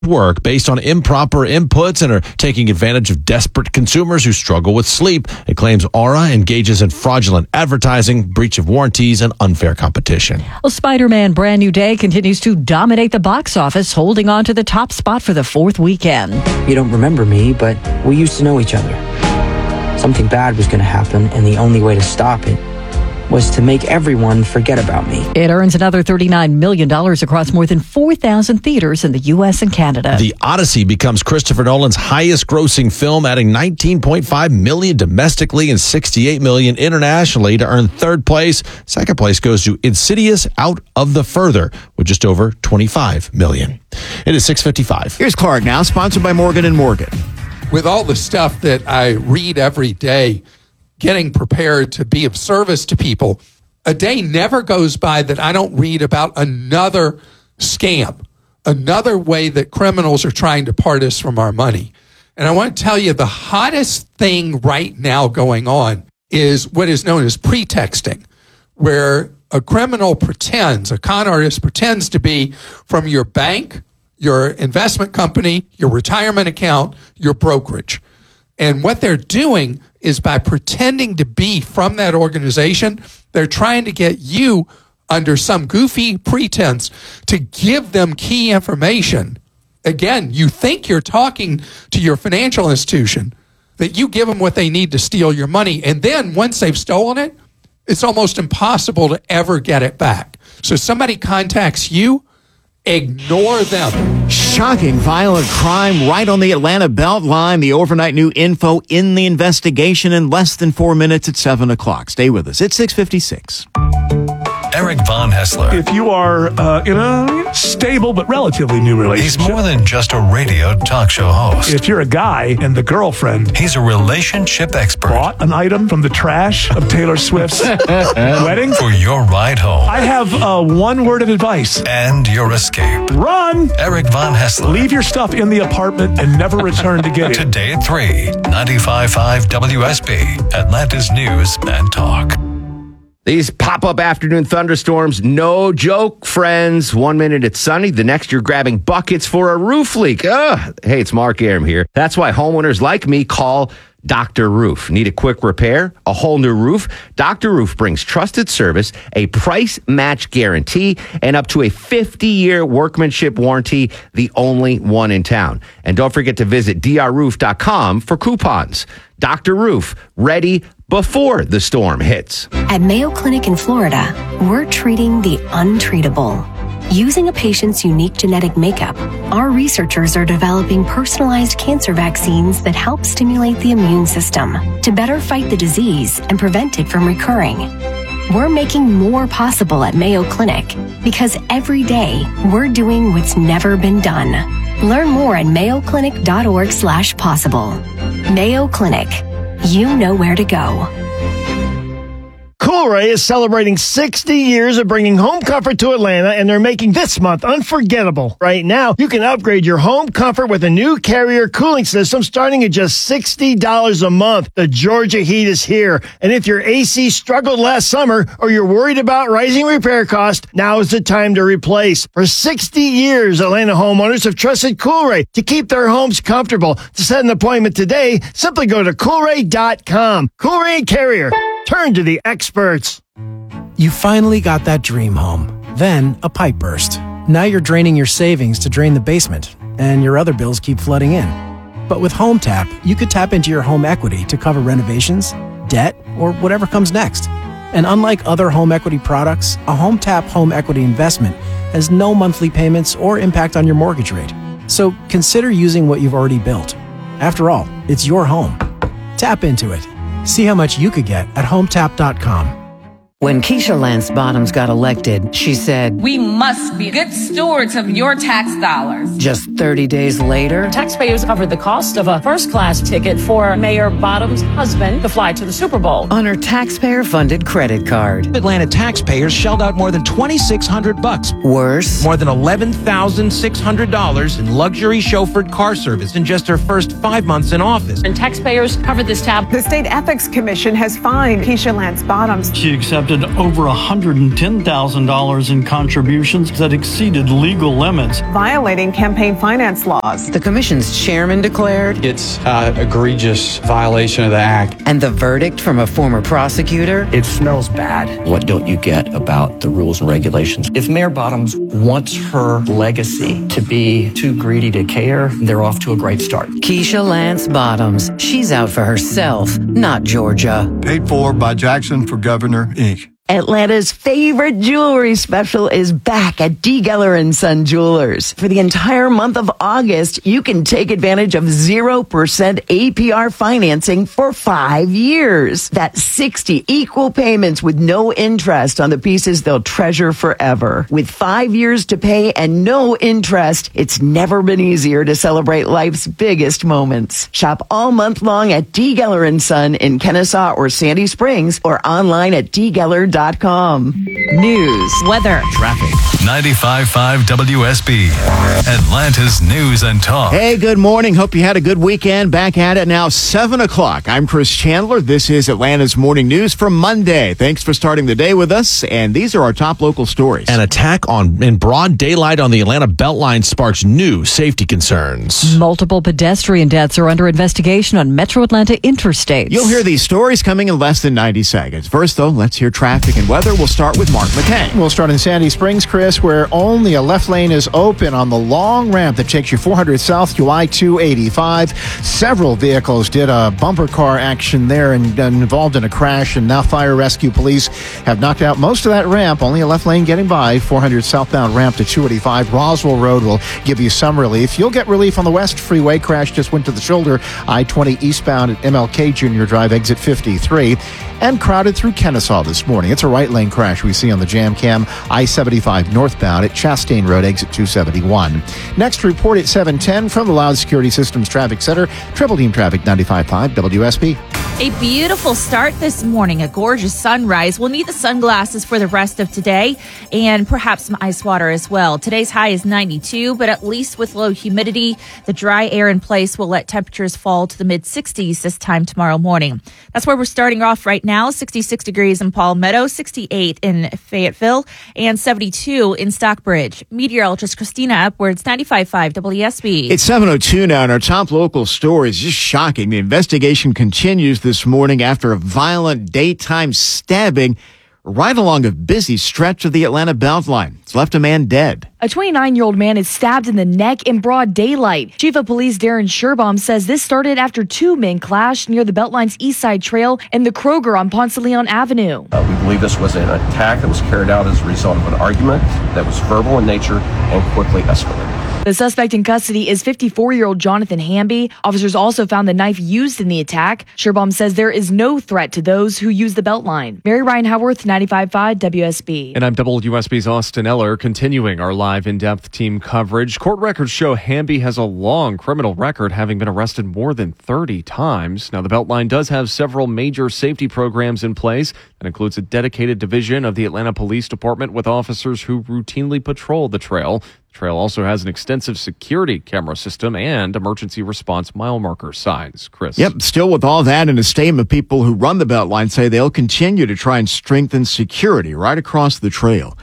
work based on improper inputs and are taking advantage of desperate consumers who struggle with sleep. It claims Aura engages in fraudulent advertising, breach of warranties, and unfair competition. Well, Spider-Man Brand New Day continues to dominate the box office, holding on to the top spot for the fourth weekend. You don't remember me, but we used to know each other. Something bad was going to happen, and the only way to stop it was to make everyone forget about me. It earns another $39 million across more than 4,000 theaters in the U.S. and Canada. The Odyssey becomes Christopher Nolan's highest-grossing film, adding $19.5 million domestically and $68 million internationally to earn third place. Second place goes to Insidious: Out of the Further with just over $25 million. It is 6:55. Here's Clark now, sponsored by Morgan & Morgan. With all the stuff that I read every day, getting prepared to be of service to people, a day never goes by that I don't read about another scam, another way that criminals are trying to part us from our money. And I want to tell you, the hottest thing right now going on is what is known as pretexting, where a criminal pretends, a con artist pretends to be from your bank, your investment company, your retirement account, your brokerage. And what they're doing is by pretending to be from that organization, they're trying to get you under some goofy pretense to give them key information. Again, you think you're talking to your financial institution, that you give them what they need to steal your money. And then once they've stolen it, it's almost impossible to ever get it back. So somebody contacts you, ignore them. Shocking violent crime right on the Atlanta Beltline. The overnight new info in the investigation in less than 4 minutes at 7 o'clock. Stay with us. It's 6:56. Eric Von Hessler. If you are in a stable but relatively new relationship. He's more than just a radio talk show host. If you're a guy and the girlfriend. He's a relationship expert. Bought an item from the trash of Taylor Swift's wedding. For your ride home. I have one word of advice. And your escape. Run! Eric Von Hessler. Leave your stuff in the apartment and never return to get it. Today at 3, 95.5 WSB, Atlanta's News and Talk. These pop-up afternoon thunderstorms, no joke, friends. 1 minute it's sunny, the next you're grabbing buckets for a roof leak. Ugh. Hey, it's Mark Aram here. That's why homeowners like me call Dr. Roof. Need a quick repair? A whole new roof? Dr. Roof brings trusted service, a price match guarantee, and up to a 50-year workmanship warranty, the only one in town. And don't forget to visit drroof.com for coupons. Dr. Roof, ready before the storm hits. At Mayo Clinic in Florida, we're treating the untreatable. Using a patient's unique genetic makeup, our researchers are developing personalized cancer vaccines that help stimulate the immune system to better fight the disease and prevent it from recurring. We're making more possible at Mayo Clinic because every day we're doing what's never been done. Learn more at mayoclinic.org/possible. Mayo Clinic. You know where to go. Coolray is celebrating 60 years of bringing home comfort to Atlanta, and they're making this month unforgettable. Right now, you can upgrade your home comfort with a new Carrier cooling system starting at just $60 a month. The Georgia heat is here, and if your AC struggled last summer or you're worried about rising repair costs, now is the time to replace. For 60 years, Atlanta homeowners have trusted Coolray to keep their homes comfortable. To set an appointment today, simply go to Coolray.com. Coolray and Carrier. Turn to the experts. You finally got that dream home. Then a pipe burst. Now you're draining your savings to drain the basement, and your other bills keep flooding in. But with HomeTap, you could tap into your home equity to cover renovations, debt, or whatever comes next. And unlike other home equity products, a HomeTap home equity investment has no monthly payments or impact on your mortgage rate. So consider using what you've already built. After all, it's your home. Tap into it. See how much you could get at HomeTap.com. When Keisha Lance Bottoms got elected, she said, "We must be good stewards of your tax dollars." Just 30 days later, taxpayers covered the cost of a first-class ticket for Mayor Bottoms' husband to fly to the Super Bowl on her taxpayer-funded credit card. Atlanta taxpayers shelled out more than $2,600. Worse, more than $11,600 in luxury chauffeured car service in just her first 5 months in office. And taxpayers covered this tab. The State Ethics Commission has fined Keisha Lance Bottoms. She accepted collected over $110,000 in contributions that exceeded legal limits, violating campaign finance laws. The commission's chairman declared it's an egregious violation of the act. And the verdict from a former prosecutor? It smells bad. What don't you get about the rules and regulations? If Mayor Bottoms wants her legacy to be too greedy to care, they're off to a great start. Keisha Lance Bottoms. She's out for herself, not Georgia. Paid for by Jackson for Governor, Inc. Atlanta's favorite jewelry special is back at D. Geller & Son Jewelers. For the entire month of August, you can take advantage of 0% APR financing for 5 years. That's 60 equal payments with no interest on the pieces they'll treasure forever. With 5 years to pay and no interest, it's never been easier to celebrate life's biggest moments. Shop all month long at D. Geller & Son in Kennesaw or Sandy Springs or online at dgeller.com. News, weather, traffic. 95.5 WSB, Atlanta's News and Talk. Hey, good morning. Hope you had a good weekend. Back at it now, 7 o'clock. I'm Chris Chandler. This is Atlanta's Morning News for Monday. Thanks for starting the day with us. And these are our top local stories. An attack in broad daylight on the Atlanta Beltline sparks new safety concerns. Multiple pedestrian deaths are under investigation on Metro Atlanta interstates. You'll hear these stories coming in less than 90 seconds. First, though, let's hear traffic and weather. We'll start with Mark McKay. We'll start in Sandy Springs, Chris, where only a left lane is open on the long ramp that takes you 400 south to I-285. Several vehicles did a bumper car action there and involved in a crash, and now fire rescue police have knocked out most of that ramp. Only a left lane getting by. 400 southbound ramp to 285. Roswell Road will give you some relief. You'll get relief on the West Freeway. Crash just went to the shoulder. I-20 eastbound at MLK Junior Drive, exit 53. And crowded through Kennesaw this morning. It's a right lane crash we see on the Jam Cam. I-75 northbound at Chastain Road, exit 271. Next report at 7:10 from the Loud Security Systems Traffic Center. Triple Team Traffic 95.5 WSB. A beautiful start this morning, a gorgeous sunrise. We'll need the sunglasses for the rest of today and perhaps some ice water as well. Today's high is 92, but at least with low humidity, the dry air in place will let temperatures fall to the mid-60s this time tomorrow morning. That's where we're starting off right now. 66 degrees in Palmetto, 68 in Fayetteville, and 72 in Stockbridge. Meteorologist Christina Upwards, 95.5 WSB. It's 7:02 now, and our top local story is just shocking. The investigation continues this morning after a violent daytime stabbing right along a busy stretch of the Atlanta Beltline. It's left a man dead. A 29-year-old man is stabbed in the neck in broad daylight. Chief of Police Darren Sherbaum says this started after two men clashed near the Beltline's East Side Trail and the Kroger on Ponce de Leon Avenue. We believe this was an attack that was carried out as a result of an argument that was verbal in nature and quickly escalated. The suspect in custody is 54-year-old Jonathan Hamby. Officers also found the knife used in the attack. Sherbaum says there is no threat to those who use the Beltline. Mary Ryan Howarth, 95.5 WSB. And I'm WSB's Austin Eller, continuing our live in-depth team coverage. Court records show Hamby has a long criminal record, having been arrested more than 30 times. Now, the Beltline does have several major safety programs in place. That includes a dedicated division of the Atlanta Police Department with officers who routinely patrol the trail. The trail also has an extensive security camera system and emergency response mile marker signs. Chris. Yep, still with all that, in a statement, people who run the Beltline say they'll continue to try and strengthen security right across the trail.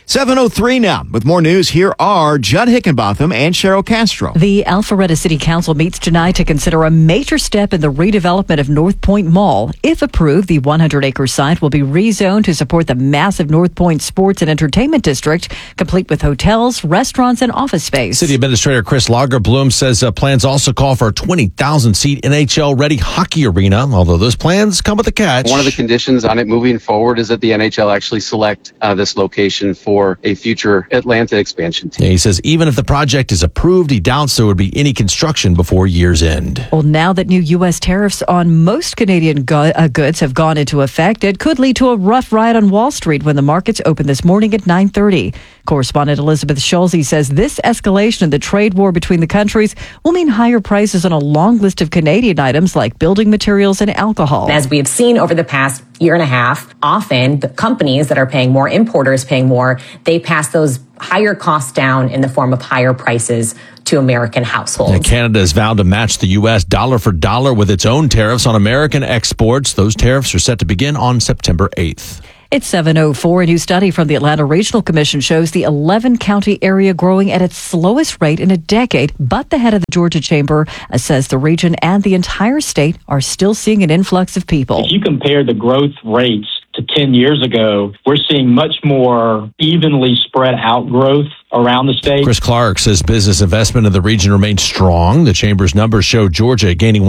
7:03 now. With more news, here are Judd Hickenbotham and Cheryl Castro. The Alpharetta City Council meets tonight to consider a major step in the redevelopment of North Point Mall. If approved, the 100-acre site will be rezoned to support the massive North Point Sports and Entertainment District, complete with hotels, restaurants, and office space. City Administrator Chris Lagerbloom says plans also call for a 20,000-seat NHL-ready hockey arena, although those plans come with a catch. One of the conditions on it moving forward is that the NHL actually select this location for a future Atlanta expansion team. Yeah, he says even if the project is approved, he doubts there would be any construction before year's end. Well, now that new U.S. tariffs on most Canadian goods have gone into effect, it could lead to a rough ride on Wall Street when the markets open this morning at 9:30. Correspondent Elizabeth Schulze says this escalation in the trade war between the countries will mean higher prices on a long list of Canadian items like building materials and alcohol. As we have seen over the past year and a half, often the companies that are paying more, importers paying more, they pass those higher costs down in the form of higher prices to American households. And Canada has vowed to match the U.S. dollar for dollar with its own tariffs on American exports. Those tariffs are set to begin on September 8th. It's 7:04. A new study from the Atlanta Regional Commission shows the 11-county area growing at its slowest rate in a decade. But the head of the Georgia Chamber says the region and the entire state are still seeing an influx of people. If you compare the growth rates to 10 years ago, we're seeing much more evenly spread out growth around the state. Chris Clark says business investment in the region remains strong. The Chamber's numbers show Georgia gaining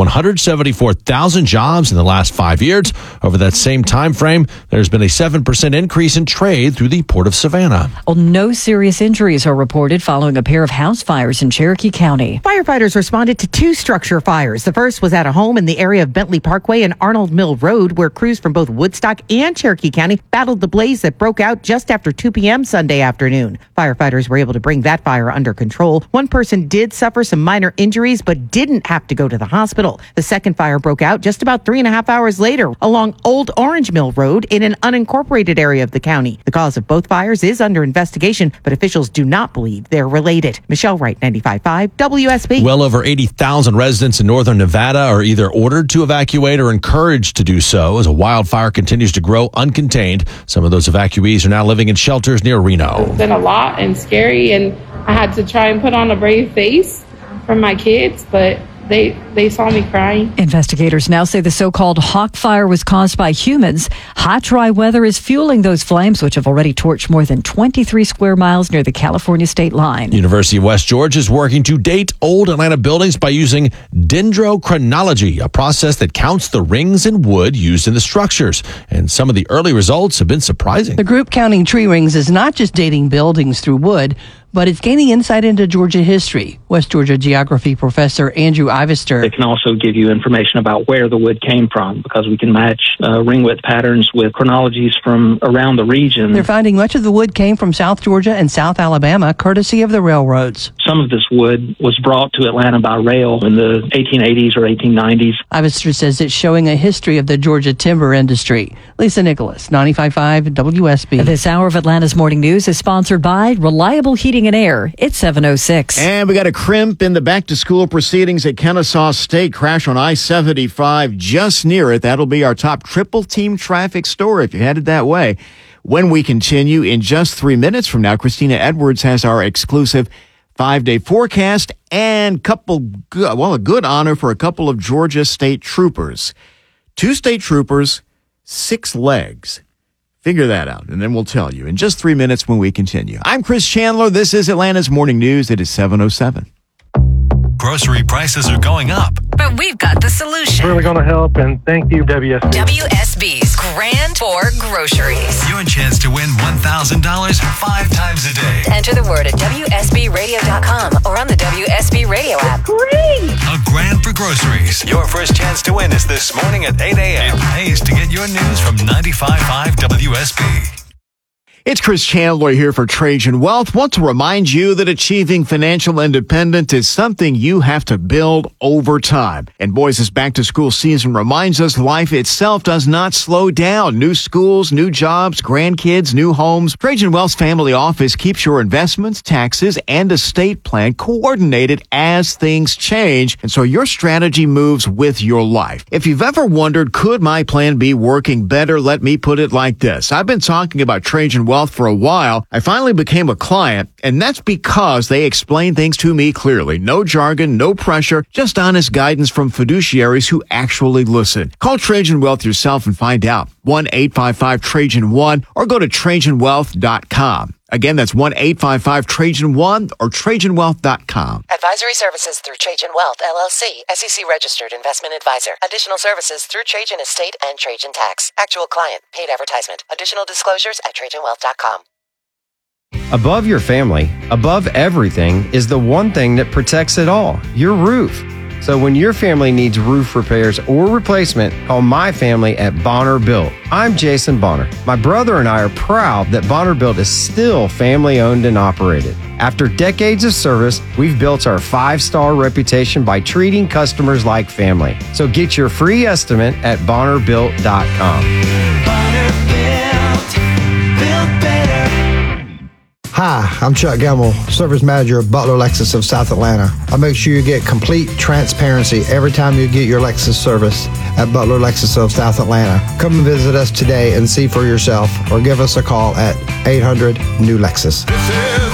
174,000 jobs in the last 5 years. Over that same time frame, there's been a 7% increase in trade through the Port of Savannah. Well, no serious injuries are reported following a pair of house fires in Cherokee County. Firefighters responded to 2 structure fires. The first was at a home in the area of Bentley Parkway and Arnold Mill Road, where crews from both Woodstock and Cherokee County battled the blaze that broke out just after 2 p.m. Sunday afternoon. Firefighters were able to bring that fire under control. One person did suffer some minor injuries, but didn't have to go to the hospital. The second fire broke out just about 3.5 hours later along Old Orange Mill Road in an unincorporated area of the county. The cause of both fires is under investigation, but officials do not believe they're related. Michelle Wright, 95.5 WSB. Well over 80,000 residents in northern Nevada are either ordered to evacuate or encouraged to do so as a wildfire continues to grow uncontained. Some of those evacuees are now living in shelters near Reno. It's been a lot and scary, and I had to try and put on a brave face for my kids, but they saw me crying. Investigators now say the so-called Hawk Fire was caused by humans. Hot, dry weather is fueling those flames, which have already torched more than 23 square miles near the California state line. University of West Georgia is working to date old Atlanta buildings by using dendrochronology, a process that counts the rings in wood used in the structures. And some of the early results have been surprising. The group counting tree rings is not just dating buildings through wood, but it's gaining insight into Georgia history. West Georgia geography professor Andrew Ivester. It can also give you information about where the wood came from, because we can match ring width patterns with chronologies from around the region. They're finding much of the wood came from South Georgia and South Alabama, courtesy of the railroads. Some of this wood was brought to Atlanta by rail in the 1880s or 1890s. Ivester says it's showing a history of the Georgia timber industry. Lisa Nicholas, 95.5 WSB. This hour of Atlanta's Morning News is sponsored by Reliable Heating and Air. It's 7:06. And we got a crimp in the back-to-school proceedings at Kennesaw State. Crash on I-75 just near it. That'll be our top triple team traffic story if you're headed that way. When we continue in just 3 minutes from now, Christina Edwards has our exclusive 5-day forecast and a good honor for a couple of Georgia State troopers. 2 state troopers, 6 legs. Figure that out, and then we'll tell you in just 3 minutes when we continue. I'm Chris Chandler. This is Atlanta's Morning News. It is 7:07. Grocery prices are going up. But we've got the solution. Really going to help, and thank you, WSB. WSB's Grand for Groceries. Your chance to win $1,000 5 times a day. Enter the word at WSBradio.com or on the WSB Radio app. Great! A grand for groceries. Your first chance to win is this morning at 8 a.m. It pays to get your news from 95.5 WSB. It's Chris Chandler here for Trajan Wealth. Want to remind you that achieving financial independence is something you have to build over time. And boys, this back-to-school season reminds us life itself does not slow down. New schools, new jobs, grandkids, new homes. Trajan Wealth's family office keeps your investments, taxes, and estate plan coordinated as things change. And so your strategy moves with your life. If you've ever wondered, could my plan be working better? Let me put it like this. I've been talking about Trajan Wealth for a while. I finally became a client, and that's because they explain things to me clearly. No jargon, no pressure, just honest guidance from fiduciaries who actually listen. Call Trajan Wealth yourself and find out. 1-855-TRAJAN-1 or go to TrajanWealth.com. Again, that's 1-855-TRAJAN-1 or TrajanWealth.com. Advisory services through Trajan Wealth, LLC, SEC registered investment advisor. Additional services through Trajan Estate and Trajan Tax. Actual client, paid advertisement. Additional disclosures at TrajanWealth.com. Above your family, above everything, is the one thing that protects it all, your roof. So when your family needs roof repairs or replacement, call my family at Bonner Built. I'm Jason Bonner. My brother and I are proud that Bonner Built is still family owned and operated. After decades of service, we've built our 5-star reputation by treating customers like family. So get your free estimate at BonnerBuilt.com. Bonner Built, built better. Hi, I'm Chuck Gamble, Service Manager of Butler Lexus of South Atlanta. I make sure you get complete transparency every time you get your Lexus service. at Butler Lexus of South Atlanta. Come and visit us today and see for yourself, or give us a call at 800-NEW-LEXUS. This is